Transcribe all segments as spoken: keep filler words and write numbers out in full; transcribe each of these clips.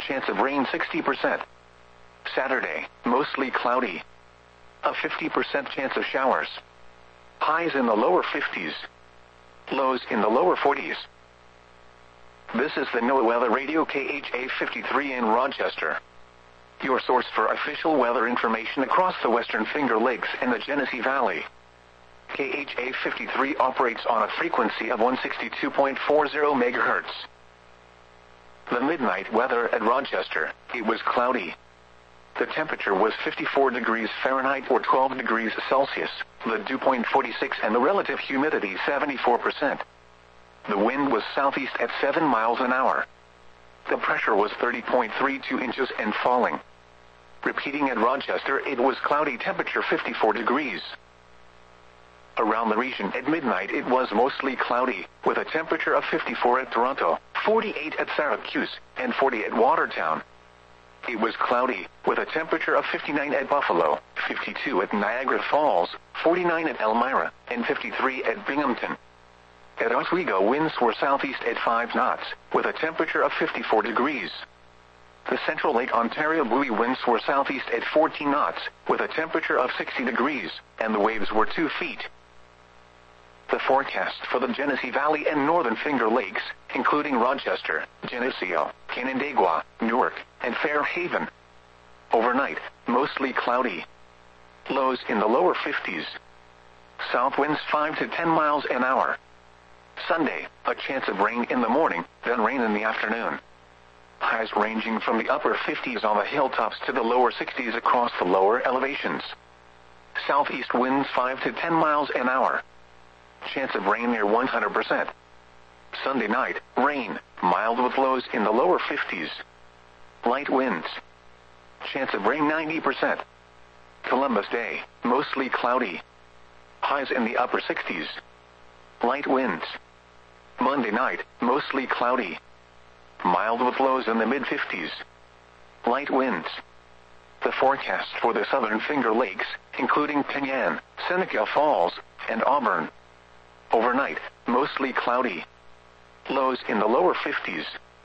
chance of rain sixty percent. Saturday, mostly cloudy. A fifty percent chance of showers. Highs in the lower fifties. Lows in the lower forties. This is the NOAA Weather Radio K H A fifty-three in Rochester, your source for official weather information across the Western Finger Lakes and the Genesee Valley. K H A fifty-three operates on a frequency of one sixty-two point four zero megahertz. The midnight weather at Rochester, it was cloudy. The temperature was fifty-four degrees Fahrenheit or twelve degrees Celsius, the dew point forty-six and the relative humidity seventy-four percent. The wind was southeast at seven miles an hour. The pressure was thirty point three two inches and falling. Repeating at Rochester, it was cloudy, temperature fifty-four degrees. Around the region at midnight it was mostly cloudy, with a temperature of fifty-four at Toronto, forty-eight at Syracuse, and forty at Watertown. It was cloudy, with a temperature of fifty-nine at Buffalo, fifty-two at Niagara Falls, forty-nine at Elmira, and fifty-three at Binghamton. At Oswego, winds were southeast at five knots, with a temperature of fifty-four degrees. The Central Lake Ontario buoy winds were southeast at fourteen knots, with a temperature of sixty degrees, and the waves were two feet. The forecast for the Genesee Valley and Northern Finger Lakes, including Rochester, Geneseo, Canandaigua, Newark, and Fairhaven. Overnight, mostly cloudy. Lows in the lower fifties. South winds five to ten miles an hour. Sunday, a chance of rain in the morning, then rain in the afternoon. Highs ranging from the upper fifties on the hilltops to the lower sixties across the lower elevations. Southeast winds five to ten miles an hour. Chance of rain near one hundred percent. Sunday night, rain, mild with lows in the lower fifties. Light winds. Chance of rain ninety percent. Columbus Day, mostly cloudy. Highs in the upper sixties. Light winds. Monday night, mostly cloudy. Mild with lows in the mid-fifties. Light winds. The forecast for the Southern Finger Lakes, including Penyan, Seneca Falls, and Auburn. Overnight, mostly cloudy. Lows in the lower fifties.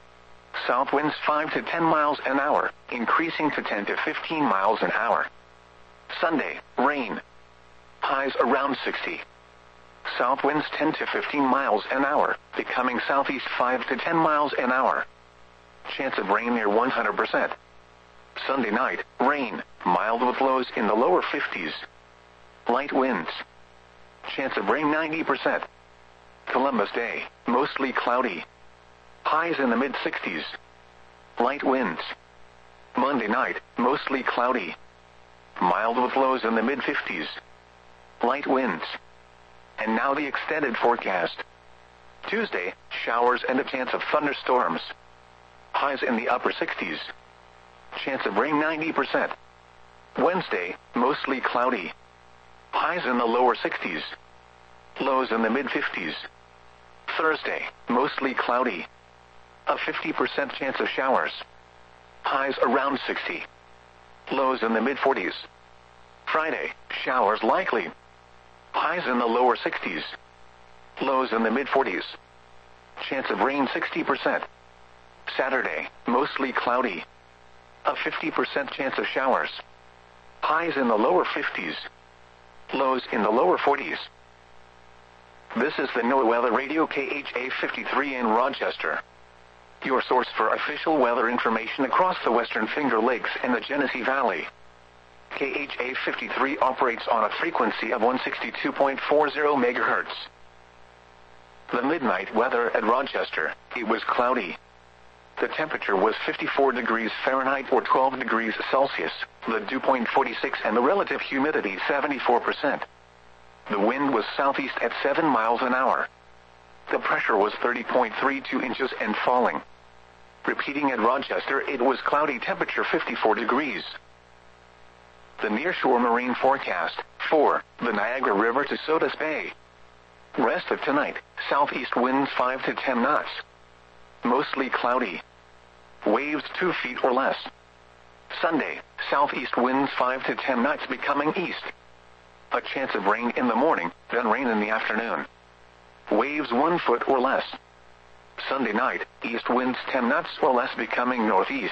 South winds five to ten miles an hour, increasing to ten to fifteen miles an hour. Sunday, rain. Highs around sixty. South winds ten to fifteen miles an hour, becoming southeast five to ten miles an hour. Chance of rain near one hundred percent. Sunday night, rain, mild with lows in the lower fifties. Light winds. Chance of rain ninety percent. Columbus Day, mostly cloudy. Highs in the mid-sixties. Light winds. Monday night, mostly cloudy. Mild with lows in the mid-fifties. Light winds. And now the extended forecast. Tuesday, showers and a chance of thunderstorms. Highs in the upper sixties. Chance of rain ninety percent. Wednesday, mostly cloudy. Highs in the lower sixties. Lows in the mid-fifties. Thursday, mostly cloudy. A fifty percent chance of showers. Highs around sixty. Lows in the mid-forties. Friday, showers likely. Highs in the lower sixties. Lows in the mid-forties. Chance of rain sixty percent. Saturday, mostly cloudy. A fifty percent chance of showers. Highs in the lower fifties. Lows in the lower forties. This is the NOAA Weather Radio K H A fifty-three in Rochester, your source for official weather information across the Western Finger Lakes and the Genesee Valley. K H A fifty-three operates on a frequency of one sixty-two point four zero megahertz. The midnight weather at Rochester, it was cloudy. The temperature was fifty-four degrees Fahrenheit or twelve degrees Celsius, the dew point forty-six and the relative humidity seventy-four percent. The wind was southeast at seven miles an hour. The pressure was thirty point three two inches and falling. Repeating at Rochester, it was cloudy, temperature fifty-four degrees. The nearshore marine forecast, for the Niagara River to Sodus Bay. Rest of tonight, southeast winds five to ten knots. Mostly cloudy. Waves two feet or less. Sunday, southeast winds five to ten knots becoming east. A chance of rain in the morning, then rain in the afternoon. Waves one foot or less. Sunday night, east winds ten knots or less becoming northeast.